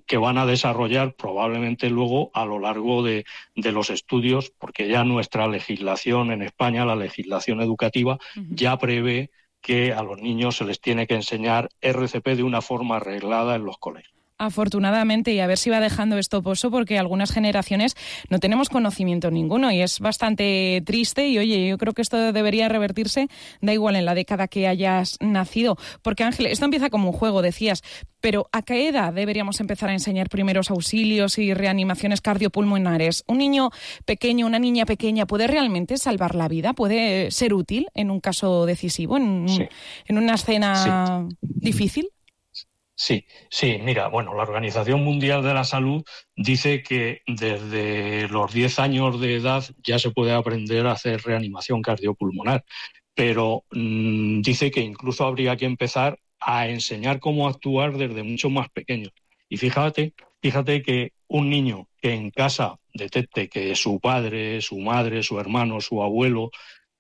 que van a desarrollar probablemente luego a lo largo de los estudios, porque ya nuestra legislación en España, la legislación educativa, ya prevé que a los niños se les tiene que enseñar RCP de una forma arreglada en los colegios. Afortunadamente, y a ver si va dejando esto pozo, porque algunas generaciones no tenemos conocimiento ninguno y es bastante triste. Y oye, yo creo que esto debería revertirse, da igual en la década que hayas nacido. Porque Ángel, esto empieza como un juego, decías, pero ¿a qué edad deberíamos empezar a enseñar primeros auxilios y reanimaciones cardiopulmonares? ¿Un niño pequeño, una niña pequeña puede realmente salvar la vida? ¿Puede ser útil en un caso decisivo, en una escena difícil? Sí, mira, bueno, la Organización Mundial de la Salud dice que desde los 10 años de edad ya se puede aprender a hacer reanimación cardiopulmonar, pero dice que incluso habría que empezar a enseñar cómo actuar desde mucho más pequeños. Y fíjate que un niño que en casa detecte que su padre, su madre, su hermano, su abuelo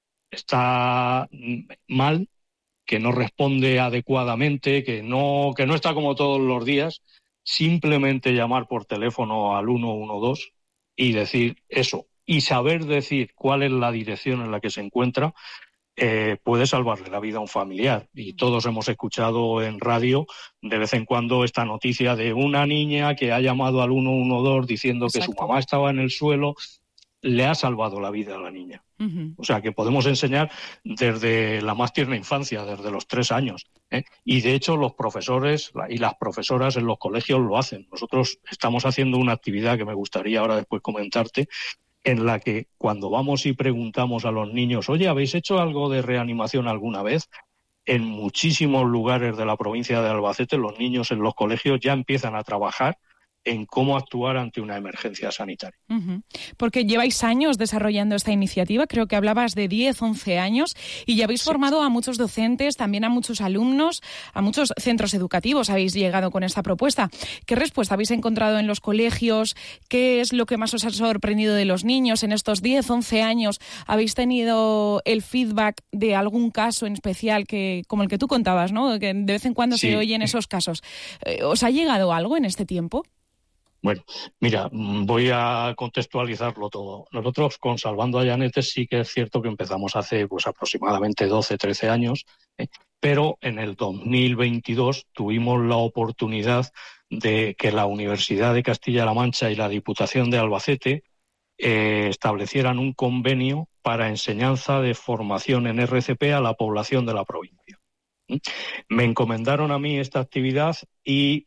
está mal, que no responde adecuadamente, que no está como todos los días, simplemente llamar por teléfono al 112 y decir eso, y saber decir cuál es la dirección en la que se encuentra, puede salvarle la vida a un familiar. Y todos hemos escuchado en radio de vez en cuando esta noticia de una niña que ha llamado al 112 diciendo que su mamá estaba en el suelo. Le ha salvado la vida a la niña. O sea, que podemos enseñar desde la más tierna infancia, desde los 3 años. Y de hecho los profesores y las profesoras en los colegios lo hacen. Nosotros estamos haciendo una actividad que me gustaría ahora después comentarte, en la que cuando vamos y preguntamos a los niños, oye, ¿habéis hecho algo de reanimación alguna vez? En muchísimos lugares de la provincia de Albacete los niños en los colegios ya empiezan a trabajar en cómo actuar ante una emergencia sanitaria. Porque lleváis años desarrollando esta iniciativa, creo que hablabas de 10, 11 años, y ya habéis formado a muchos docentes, también a muchos alumnos, a muchos centros educativos habéis llegado con esta propuesta. ¿Qué respuesta habéis encontrado en los colegios? ¿Qué es lo que más os ha sorprendido de los niños en estos 10, 11 años? ¿Habéis tenido el feedback de algún caso en especial, que como el que tú contabas, ¿no? Que de vez en cuando se oyen esos casos? ¿Os ha llegado algo en este tiempo? Bueno, mira, voy a contextualizarlo todo. Nosotros con Salvando a Llanetes sí que es cierto que empezamos hace aproximadamente 12, 13 años, pero en el 2022 tuvimos la oportunidad de que la Universidad de Castilla-La Mancha y la Diputación de Albacete establecieran un convenio para enseñanza de formación en RCP a la población de la provincia. Me encomendaron a mí esta actividad y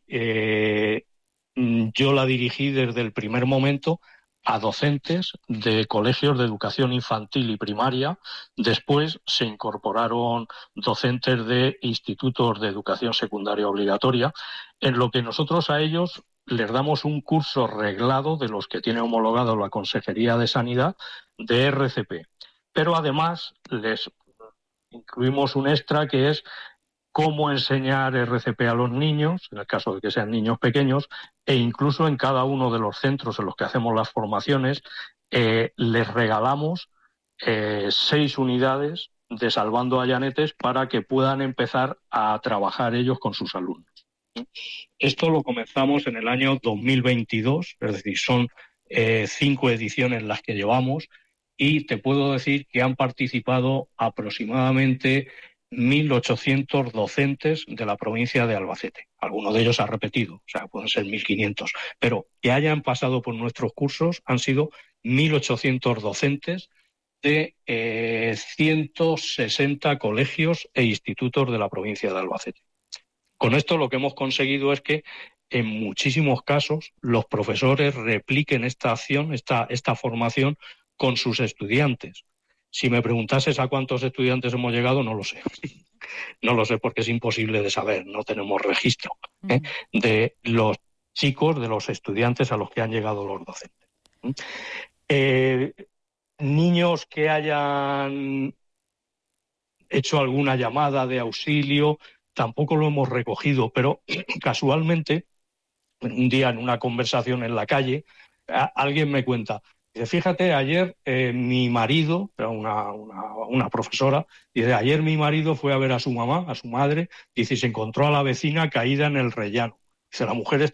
yo la dirigí desde el primer momento a docentes de colegios de educación infantil y primaria. Después se incorporaron docentes de institutos de educación secundaria obligatoria, en lo que nosotros a ellos les damos un curso reglado de los que tiene homologado la Consejería de Sanidad de RCP. Pero además les incluimos un extra que es cómo enseñar RCP a los niños, en el caso de que sean niños pequeños, e incluso en cada uno de los centros en los que hacemos las formaciones les regalamos 6 unidades de Salvando a Llanetes para que puedan empezar a trabajar ellos con sus alumnos. Esto lo comenzamos en el año 2022, es decir, son 5 ediciones las que llevamos, y te puedo decir que han participado aproximadamente 1.800 docentes de la provincia de Albacete. Algunos de ellos ha repetido, o sea, pueden ser 1.500, pero que hayan pasado por nuestros cursos han sido 1.800 docentes de 160 colegios e institutos de la provincia de Albacete. Con esto lo que hemos conseguido es que en muchísimos casos los profesores repliquen esta acción, esta formación con sus estudiantes. Si me preguntases a cuántos estudiantes hemos llegado, no lo sé. No lo sé porque es imposible de saber, no tenemos registro de los chicos, de los estudiantes a los que han llegado los docentes. Niños que hayan hecho alguna llamada de auxilio, tampoco lo hemos recogido, pero casualmente, un día en una conversación en la calle, alguien me cuenta, dice, fíjate, ayer mi marido, una profesora, dice, ayer mi marido fue a ver a su mamá, a su madre, dice, y se encontró a la vecina caída en el rellano. Dice, la mujer